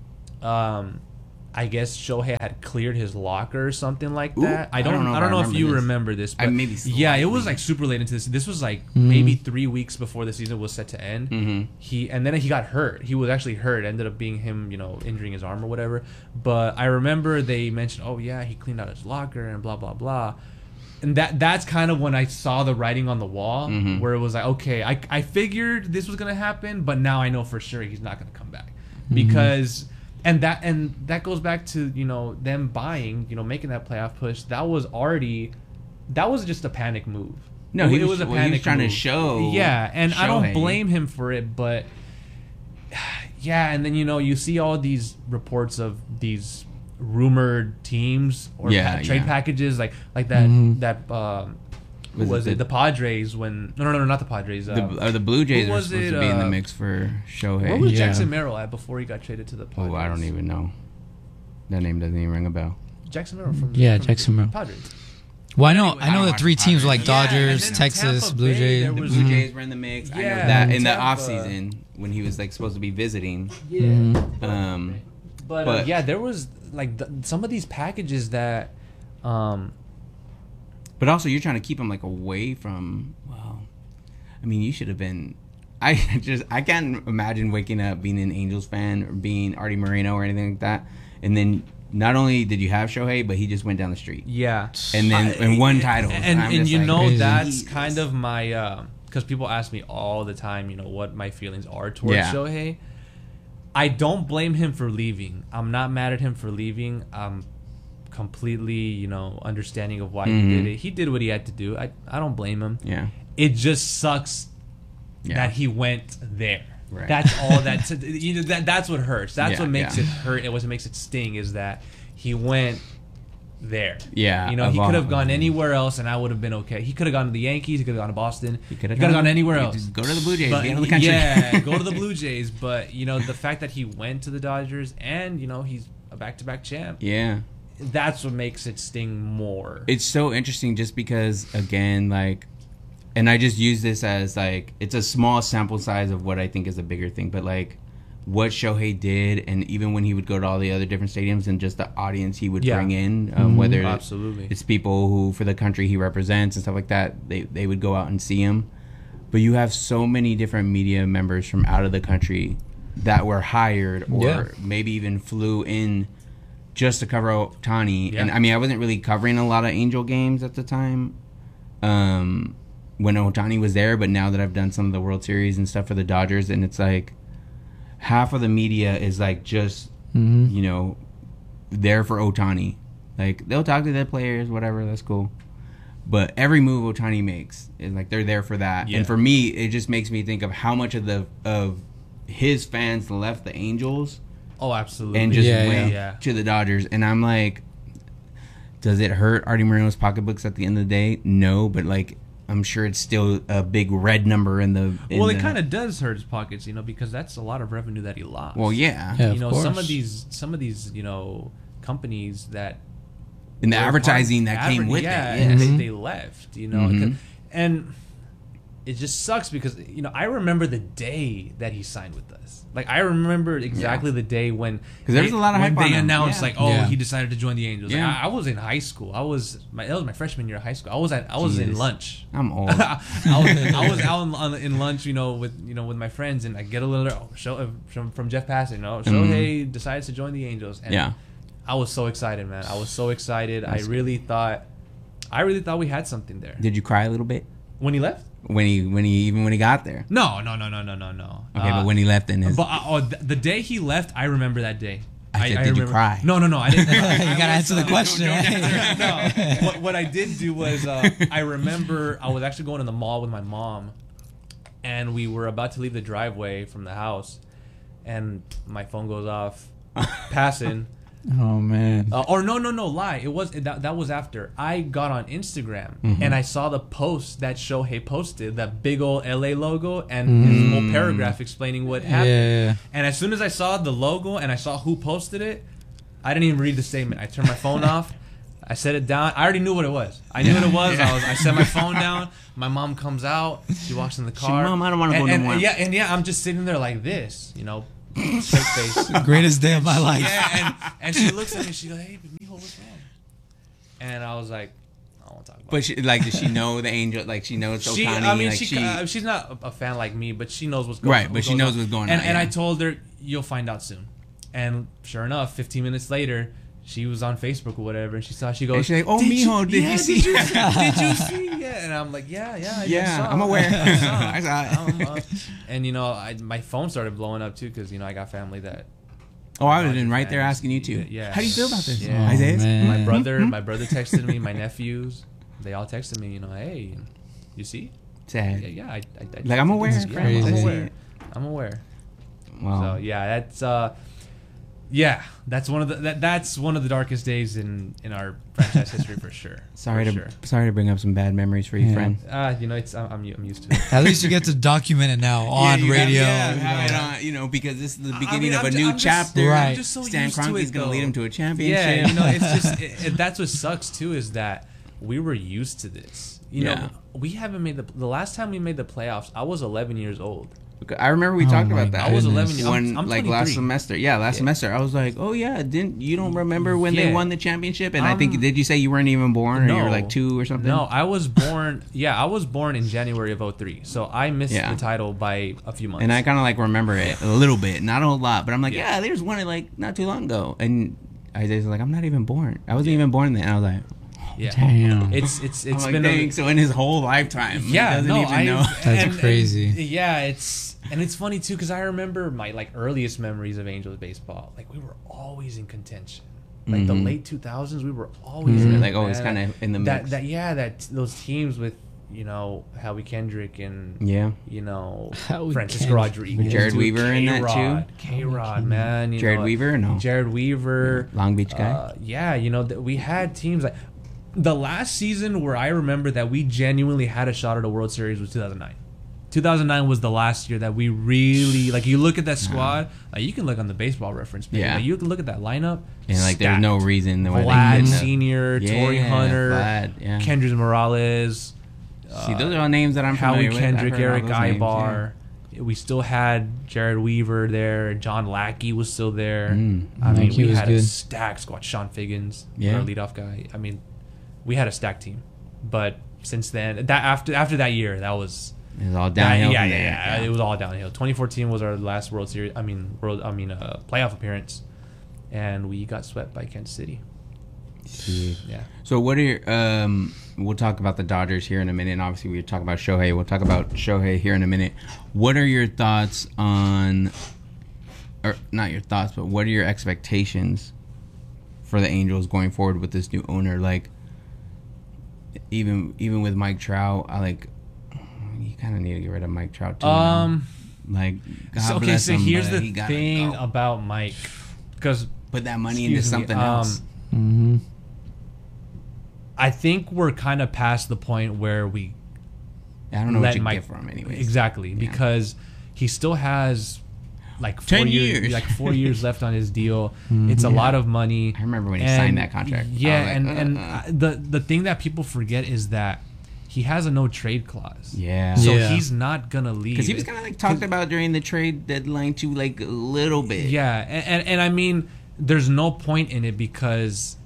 E: I guess Shohei had cleared his locker or something like that. I don't know if you remember this, but it was like super late into this. This was like maybe 3 weeks before the season was set to end. And then he got hurt. He was actually hurt. It ended up being him, injuring his arm or whatever. But I remember they mentioned, he cleaned out his locker and blah blah blah. And that's kind of when I saw the writing on the wall, where it was like, okay, I figured this was gonna happen, but now I know for sure he's not gonna come back, because. And that goes back to them buying, making that playoff push. That was just a panic move.
C: No, it was a panic. He was trying to show.
E: Yeah, and I don't blame him for it, but and then you see all these reports of these rumored teams or trade packages like that. Was it the Padres when? No, not the Padres.
C: The Blue Jays were supposed to be in the mix for Shohei.
E: What was Jackson Merrill at before he got traded to the Padres?
C: Oh, I don't even know. That name doesn't even ring a bell.
E: Jackson Merrill from
D: Jackson Merrill.
E: Padres.
D: Well, I know the 3 teams were like Dodgers, Texas, Blue Jays.
C: The Blue Jays were in the mix. I know that in the offseason when he was like supposed to be visiting.
E: But there was like some of these packages that.
C: But also, you're trying to keep him like away from. Well, I mean, you should have been. I can't imagine waking up being an Angels fan or being Artie Moreno or anything like that, and then not only did you have Shohei, but he just went down the street.
E: Yeah,
C: and then won titles.
E: And that's kind of my because people ask me all the time, what my feelings are towards Shohei. I don't blame him for leaving. I'm not mad at him for leaving. I'm completely, understanding of why he did it. He did what he had to do. I don't blame him.
C: Yeah.
E: It just sucks that he went there.
C: Right.
E: That's all that's what hurts. That's what makes it hurt. It what makes it sting is that he went there.
C: Yeah.
E: He could have gone anywhere else and I would have been okay. He could have gone to the Yankees, he could have gone to Boston. He could have gone anywhere else.
C: Just go to the Blue Jays, get out of the country.
E: Yeah, go to the Blue Jays, but the fact that he went to the Dodgers and he's a back-to-back champ.
C: Yeah.
E: That's what makes it sting more.
C: It's so interesting just because, again, like, and I just use this as, like, it's a small sample size of what I think is a bigger thing, but, like, what Shohei did, and even when he would go to all the other different stadiums and just the audience he would bring in, whether
E: Absolutely.
C: it's people who, for the country he represents and stuff like that, they would go out and see him. But you have so many different media members from out of the country that were hired or maybe even flew in just to cover Ohtani. And I mean, I wasn't really covering a lot of Angel games at the time when Ohtani was there, but now that I've done some of the World Series and stuff for the Dodgers, and it's like half of the media is like just, you know, there for Ohtani. Like, they'll talk to their players, whatever, that's cool. But every move Ohtani makes is like they're there for that. And for me, it just makes me think of how much of his fans left the Angels.
E: Oh, absolutely.
C: And just went to the Dodgers. And I'm like, does it hurt Artie Moreno's pocketbooks at the end of the day? No, but like, I'm sure it's still a big red number in the.
E: It kind of does hurt his pockets, you know, because that's a lot of revenue that he lost.
C: Well, yeah,
E: you know, some of these, you know, companies that
C: in the advertising that came with it,
E: they left, you know, and it just sucks because, you know, I remember the day that he signed with us. Like, I remember exactly the day when,
C: because there was a lot of hype
E: when
C: on
E: they
C: him.
E: announced he decided to join the Angels.
C: Yeah.
E: Like, I was in high school. That was my freshman year of high school. I was in lunch.
C: I'm old.
E: I was out in lunch, you know, with my friends, and I get a little from Jeff Passan, you know, Shohei decides to join the Angels, and I was so excited, man. I was so excited. I really thought we had something there.
C: Did you cry a little bit
E: when he left?
C: When he got there?
E: No.
C: Okay, but when he left in his...
E: the day he left, I remember that day.
C: I said, did you cry?
E: No, I didn't cry.
D: You gotta answer the question.
E: No. What I did do was, I remember I was actually going to the mall with my mom, and we were about to leave the driveway from the house, and my phone goes off, Passan.
D: Oh man!
E: Lie. It was that was after I got on Instagram and I saw the post that Shohei posted, that big old LA logo and his whole paragraph explaining what happened.
D: Yeah.
E: And as soon as I saw the logo and I saw who posted it, I didn't even read the statement. I turned my phone off. I set it down. I already knew what it was. I knew what it was. I set my phone down. My mom comes out. She walks in the car.
C: Mom, I don't want to go no more.
E: I'm just sitting there like this, you know. Straight face.
D: Greatest day of my life.
E: Yeah, and she looks at me. She goes, "Hey, Mijo, what's wrong?" And I was like, "I don't want to talk about."
C: But does she know the Angel? Like, she knows Ohtani.
E: I mean,
C: like
E: she's not a fan like me, but she knows what's going on.
C: Right, but she knows what's going on.
E: And I told her, "You'll find out soon." And sure enough, 15 minutes later, she was on Facebook or whatever, and she goes,
C: and she's like, "Oh, Mijo, did you see?
E: Did you see?" Yeah, and I'm like, "Yeah,
C: I'm aware. I saw it."
E: And you know, my phone started blowing up too because, you know, I got family that.
C: Oh, I was in right there asking you too.
E: Yeah.
C: How do you feel about this?
E: Yeah.
C: Isaiah?
E: My brother texted me. My nephews, they all texted me. You know, hey, you see?
C: Sad.
E: Yeah. I
C: like, I'm aware.
E: I'm aware.
C: Wow.
E: So yeah, that's one of the darkest days in our franchise history for sure.
C: Sorry to bring up some bad memories for you, friend.
E: You know, I'm used to it.
D: At least you get to document it now on radio.
C: Have it on, you know, because this is the beginning of a new chapter.
D: Right.
E: I'm just so
C: Stan
E: used to
C: Kroenke's
E: it,
C: going to lead him to a championship.
E: Yeah, you know, it's just that's what sucks too, is that we were used to this. You know, we haven't made the last time we made the playoffs, I was 11 years old.
C: I remember we talked about that.
E: I was 11 years old. I'm
C: like
E: 23.
C: last semester. Yeah, last semester. I was like, oh yeah, you don't remember when they won the championship? And I think, did you say you weren't even born, or you were like 2 or something?
E: No, I was born. I was born in January of 03. So I missed the title by a few months.
C: And I kind of like remember it a little bit, not a whole lot, but I'm like, they just won it like not too long ago. And Isaiah's like, I'm not even born. I wasn't even born then. And I was like,
D: damn.
E: It's
C: I'm
E: been
C: like, so in his whole lifetime, he doesn't even know.
D: That's crazy.
E: It's funny too, because I remember my earliest memories of Angels baseball. Like, we were always in contention. Like the late 2000s, we were always in it,
C: always kind of in the mix.
E: Those teams with, you know, Howie Kendrick and you know,
D: Howie
E: Francisco Rodriguez,
C: with Jared Weaver in that too.
E: K-Rod, man, you
C: Jared
E: know,
C: Weaver or no?
E: Jared Weaver,
C: Long Beach guy.
E: You know, we had teams like the last season where I remember that we genuinely had a shot at a World Series was 2009. 2009 was the last year that we really like. You look at that squad, like you can look on the Baseball Reference page. Like, you can look at that lineup,
C: and like there's no reason why
E: Vlad
C: they
E: Senior, Torrey Hunter, Kendrys Morales.
C: See, those are all names that I'm familiar with.
E: Howie Kendrick, Eric Ibar. We still had Jared Weaver there. John Lackey was still there. I mean, we had a stacked squad. Sean Figgins, our leadoff guy. I mean, we had a stacked team. But since then, after that year, that was.
C: It was all downhill.
E: Yeah. It was all downhill. 2014 was our last World Series. Playoff appearance, and we got swept by Kansas City. Yeah.
C: So what are your? We'll talk about the Dodgers here in a minute. And obviously, we talk about Shohei. We'll talk about Shohei here in a minute. What are your thoughts on, or not your thoughts, but what are your expectations for the Angels going forward with this new owner? Like, even with Mike Trout, you kind of need to get rid of Mike Trout too. Like, God bless him,
E: here's the thing about Mike, because
C: put that money into something else.
E: I think we're kind of past the point where I
C: don't know what you get from him anyways.
E: Exactly, because he still has like 4 years, like 4 years left on his deal. It's a lot of money.
C: I remember when he signed that contract.
E: Yeah, the thing that people forget is that he has a no trade clause.
C: Yeah.
E: So he's not gonna leave.
C: Because he was kind of like talked about during the trade deadline too, like a little bit.
E: Yeah, and I mean, there's no point in it because,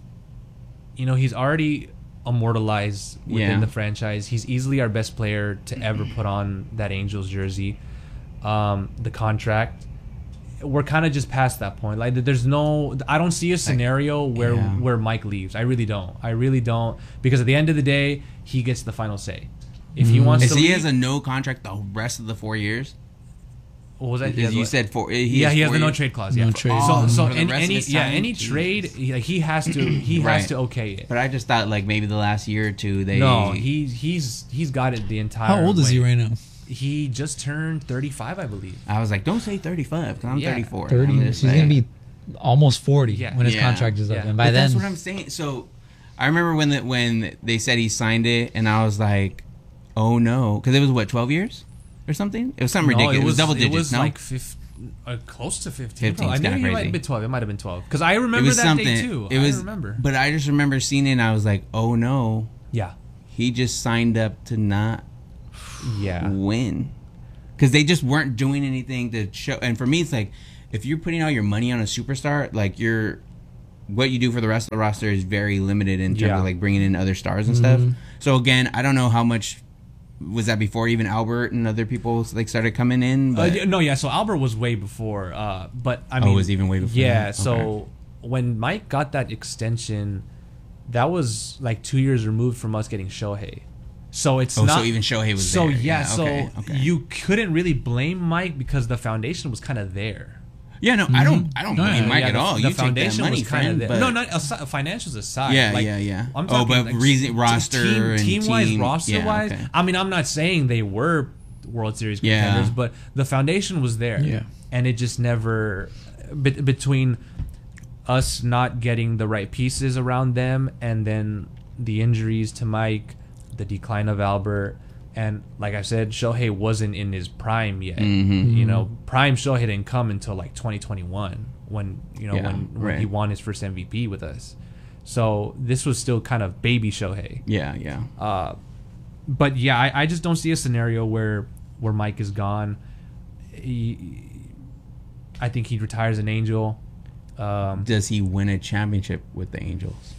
E: he's already immortalized within the franchise. He's easily our best player to ever put on that Angels jersey. The contract, we're kind of just past that point. Like, I don't see a scenario where Mike leaves. I really don't. Because at the end of the day, he gets the final say. If he wants to leave,
C: he has a no contract the rest of the 4 years.
E: What was that?
C: You said 4.
E: He has the no trade clause.
D: No trade.
E: So any trade, he has to okay it.
C: But I just thought like maybe the last year or two
E: he's got it the entire.
D: How old is he right now?
E: He just turned 35, I believe.
C: I was like, don't say 35 because I'm 34.
D: 30. He's gonna be almost 40 when his contract is up, and by then
C: that's what I'm saying. So I remember when they said he signed it, and I was like, oh no, because it was 12 years or something. It was something ridiculous. It was double digits.
E: It was like close to 15. I knew it might have been 12. It might have been 12 because I remember that day too. I remember.
C: But I just remember seeing it, and I was like, oh no.
E: Yeah.
C: He just signed up to not. Win, because they just weren't doing anything to show. And for me, it's like if you're putting all your money on a superstar, like what you do for the rest of the roster is very limited in terms of like bringing in other stars and stuff. So again, I don't know how much was that before even Albert and other people like started coming in. But
E: So Albert was way before. But I mean,
C: it was even way before.
E: Yeah. Okay. So when Mike got that extension, that was like 2 years removed from us getting Shohei. So it's not.
C: So even Shohei was there.
E: So you couldn't really blame Mike because the foundation was kind of there.
C: Yeah, no, I don't blame Mike at all.
E: The foundation was kind of there. No, not financials aside.
C: Yeah.
E: I'm talking
C: roster and
E: team-wise, roster-wise. Okay. I mean, I'm not saying they were World Series contenders, but the foundation was there.
D: Yeah,
E: and it just never between us not getting the right pieces around them, and then the injuries to Mike. The decline of Albert, and like I said, Shohei wasn't in his prime yet. Prime Shohei didn't come until like 2021 when he won his first MVP with us. So this was still kind of baby Shohei. But I just don't see a scenario where Mike is gone. I think he retires an Angel.
C: Does he win a championship with the Angels?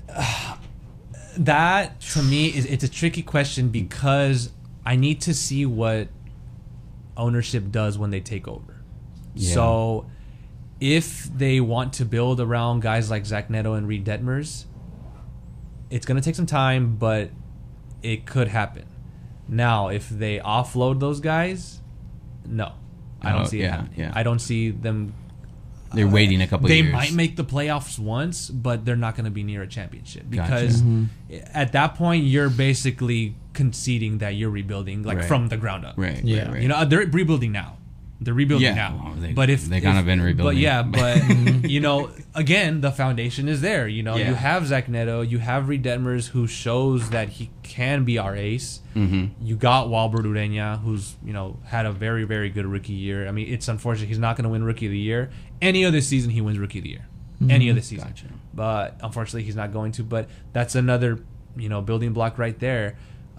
E: That to me it's a tricky question because I need to see what ownership does when they take over. So if they want to build around guys like Zach Neto and Reed Detmers, it's going to take some time, but it could happen. Now, if they offload those guys, no, I don't see it happening.
C: Yeah.
E: I don't see them.
C: They're waiting a couple of years.
E: They might make the playoffs once, but they're not going to be near a championship because at that point you're basically conceding that you're rebuilding from the ground up.
C: Right.
E: They're rebuilding now. They're rebuilding now.
C: Well,
E: but if
C: they kind of been rebuilding.
E: But you know, again, the foundation is there. You know, you have Zach Neto, you have Reed Detmers, who shows that he can be our ace. You got Walbert Urena, who's, you know, had a very, very good rookie year. I mean, it's unfortunate he's not going to win Rookie of the Year. Any other season, he wins Rookie of the Year. Any other season.
C: Gotcha.
E: But unfortunately, he's not going to. But that's another, you know, building block right there.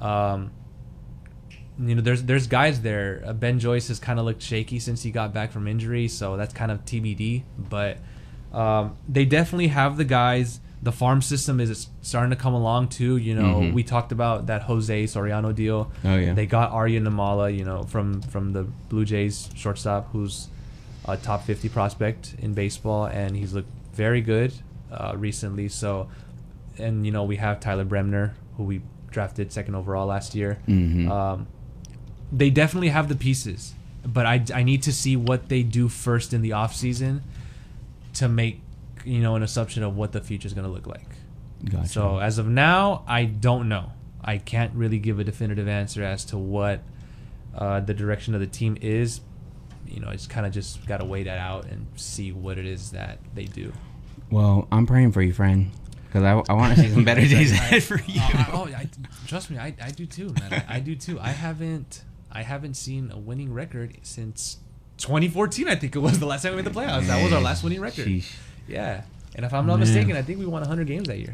E: You know, there's guys there. Ben Joyce has kind of looked shaky since he got back from injury, so that's kind of TBD. But they definitely have the guys. The farm system is starting to come along too. You know, we talked about that Jose Soriano deal.
C: Oh yeah.
E: They got Arya Namala, you know, from the Blue Jays shortstop, who's a top 50 prospect in baseball, and he's looked very good recently. So, and you know, we have Tyler Bremner, who we drafted 2nd overall last year. They definitely have the pieces, but I need to see what they do first in the offseason to make, you know, an assumption of what the future is going to look like.
C: Gotcha.
E: So as of now, I don't know. I can't really give a definitive answer as to what the direction of the team is. You know, it's kind of just got to wait that out and see what it is that they do.
C: Well, I'm praying for you, friend, because I want to see some better days ahead for you.
E: Trust me, I do too, man. I do too. I haven't seen a winning record since 2014. I think it was the last time we made the playoffs. That was our last winning record.
C: Sheesh.
E: Yeah, and if I'm not mistaken, I think we won 100 games that year.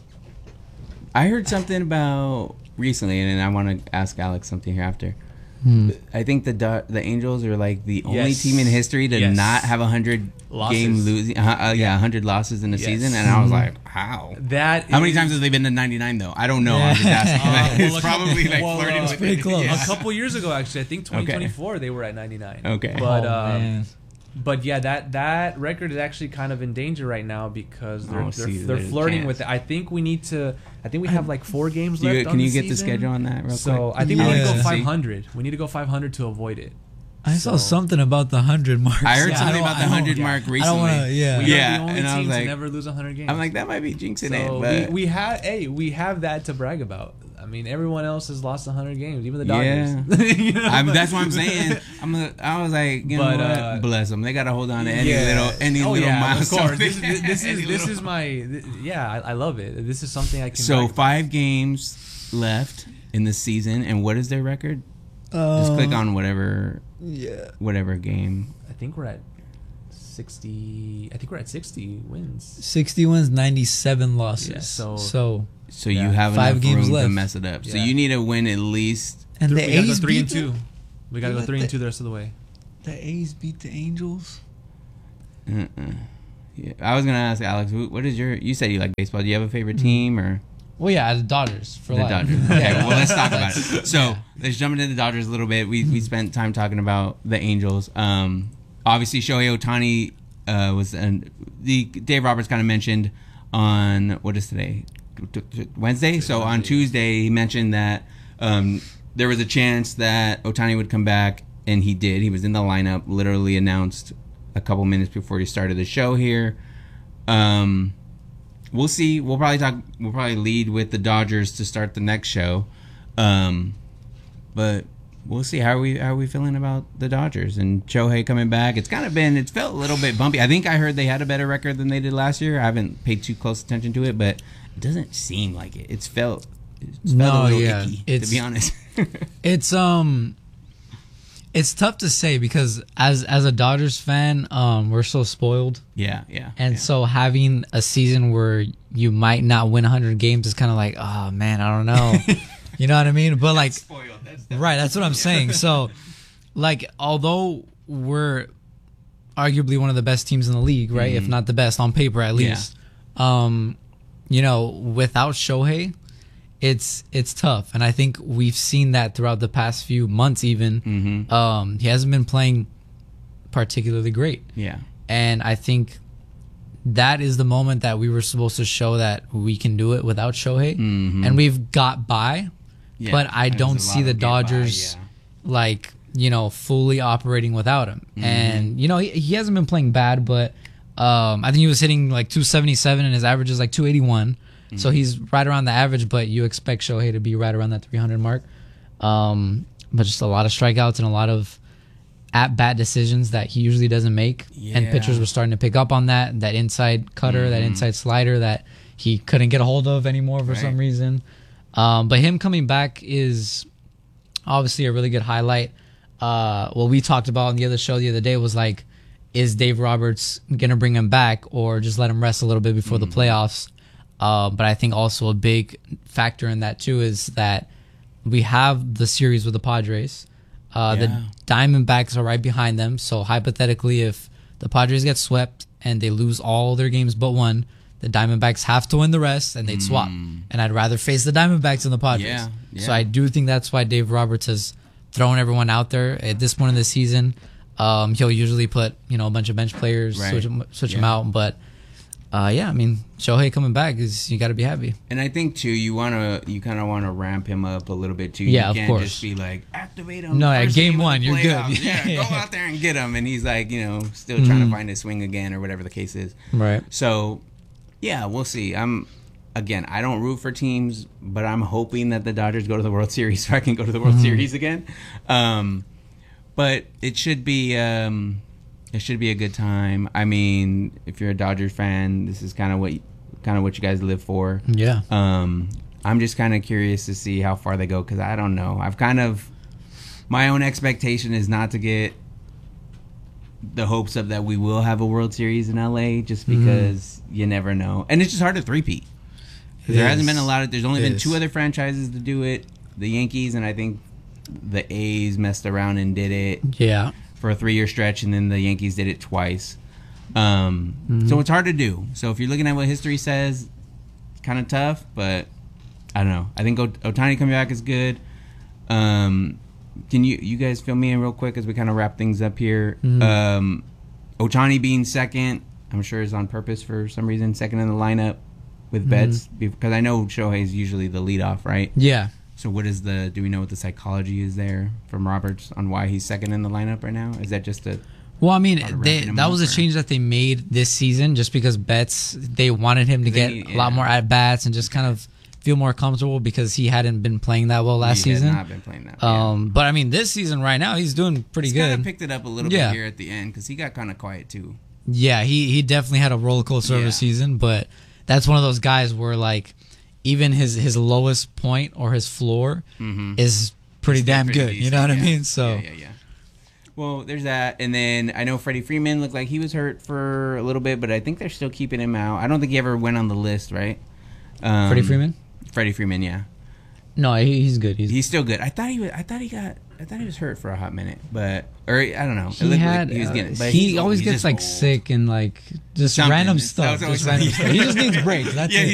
C: I heard something about recently, and I want to ask Alex something here after. I think the Angels are like the only team in history to not have 100 game losing. 100 losses in a season, and I was like, how? How many times have they been to 99 though? I don't know. I'm just asking. It's probably like flirting with
D: pretty close.
E: A couple years ago, actually, I think 2024 they were at 99.
C: Okay,
E: but but yeah, that record is actually kind of in danger right now because they're flirting with it. I think we have like 4 games left.
C: Can you get the schedule on that real quick?
E: So I think we need to go 500. We need to go 500 to avoid it.
D: I saw something about the 100 mark.
C: I heard something about the 100 mark recently.
D: I don't want to.
E: We are the only
C: and I was
E: team
C: like,
E: to never lose 100 games.
C: I'm like, that might be jinxing
E: so
C: it. But
E: we have that to brag about. I mean, everyone else has lost 100 games, even the Dodgers.
C: Yeah.
E: You know?
C: That's what I'm saying. I was like, you know what? Bless them. They got to hold on to any little milestone.
E: This is my I love it. This is something I can.
C: So 5 games left in the season, and what is their record? Just click on whatever game.
E: I think we're at 60. I think we're at 60 wins.
D: 60 wins, 97 losses.
E: Yeah,
C: So you have
D: 5
C: enough
D: games
C: room
D: left
C: to mess it up. So you need to win at least.
D: And the
E: we gotta
D: A's
E: go 3
D: beat
E: and 2. We gotta go 3 and 2 the rest of the way.
D: The A's beat the Angels.
C: Yeah, I was gonna ask Alex, what is you said you like baseball? Do you have a favorite team or?
D: Well, yeah, the Dodgers for
C: the
D: life.
C: Dodgers. Okay, well let's talk about it. So let's jump into the Dodgers a little bit. We spent time talking about the Angels. Obviously Shohei Ohtani Dave Roberts kind of mentioned on what is today, Wednesday. So on Tuesday he mentioned that there was a chance that Ohtani would come back, and he did. He was in the lineup, literally announced a couple minutes before he started the show here. We'll see. We'll probably lead with the Dodgers to start the next show. But we'll see. How are we feeling about the Dodgers and Shohei coming back? It's felt a little bit bumpy. I think I heard they had a better record than they did last year. I haven't paid too close attention to it, but it doesn't seem like it. It's felt a little icky, to be honest.
D: It's tough to say because as a Dodgers fan, we're so spoiled.
C: Yeah.
D: So having a season where you might not win 100 games is kind of like, oh man, I don't know. You know what I mean? But like,
C: spoiled.
D: That's what I'm saying. So, like, although we're arguably one of the best teams in the league, right? If not the best on paper, at least. You know, without Shohei, it's tough, and I think we've seen that throughout the past few months. Even he hasn't been playing particularly great.
C: Yeah,
D: and I think that is the moment that we were supposed to show that we can do it without Shohei, and we've got by. Yeah, but I don't see the Dodgers like, you know, fully operating without him. And you know, he hasn't been playing bad, but I think he was hitting like 277 and his average is like 281. So he's right around the average, but you expect Shohei to be right around that 300 mark. But just a lot of strikeouts and a lot of at-bat decisions that he usually doesn't make.
C: Yeah.
D: And pitchers were starting to pick up on that inside cutter, that inside slider that he couldn't get a hold of anymore for some reason. But him coming back is obviously a really good highlight. What we talked about on the other show the other day was like, is Dave Roberts going to bring him back or just let him rest a little bit before the playoffs? But I think also a big factor in that too is that we have the series with the Padres. The Diamondbacks are right behind them. So hypothetically, if the Padres get swept and they lose all their games but one, the Diamondbacks have to win the rest and they'd swap. And I'd rather face the Diamondbacks than the Padres.
C: Yeah.
D: So I do think that's why Dave Roberts has thrown everyone out there at this point in the season. He'll usually put a bunch of bench players, switch them out. But I mean, Shohei coming back is you got to be happy.
C: And I think too, you kind of want to ramp him up a little bit too.
D: Yeah,
C: you can't
D: of course.
C: just be like activate him.
D: No, at game one, you're good.
C: Yeah, go out there and get him, and he's like still trying to find his swing again or whatever the case is.
D: Right.
C: So, yeah, we'll see. I don't root for teams, but I'm hoping that the Dodgers go to the World Series so I can go to the World Series again. But it should be a good time. I mean, if you're a Dodgers fan, this is kind of what you guys live for.
D: Yeah.
C: I'm just kind of curious to see how far they go because I don't know. My own expectation is not to get the hopes up that we will have a World Series in LA just because you never know. And it's just hard to three-peat. There hasn't been a lot of... There's only been two other franchises to do it. The Yankees, and I think the A's messed around and did it.
D: Yeah.
C: For a 3-year stretch, and then the Yankees did it twice. So it's hard to do. So if you're looking at what history says, it's kind of tough, but I don't know. I think Ohtani coming back is good. Can you guys fill me in real quick as we kind of wrap things up here? Ohtani being second, I'm sure is on purpose for some reason, second in the lineup with Betts, because I know Shohei is usually the leadoff, right?
D: Yeah.
C: So do we know what the psychology is there from Roberts on why he's second in the lineup right now? Is that just a...
D: Well, I mean, that was a change that they made this season just because Betts, they wanted him to get a lot more at-bats and just kind of feel more comfortable because he hadn't been playing that well last season.
C: He had not been playing that well.
D: But, I mean, this season right now, he's doing pretty good. He's
C: kind of picked it up a little bit here at the end because he got kind of quiet too.
D: Yeah, he definitely had a roller coaster of a season, but that's one of those guys where, like, even his lowest point or his floor is pretty damn good. Decent, you know what I mean? So
C: yeah. Well, there's that, and then I know Freddie Freeman looked like he was hurt for a little bit, but I think they're still keeping him out. I don't think he ever went on the list, right?
D: Freddie Freeman?
C: Freddie Freeman, yeah.
D: No, he's good. He's
C: still good. I thought he was hurt for a hot minute, but I don't know.
D: He always gets like sick and like just random stuff. He just needs breaks. That's it.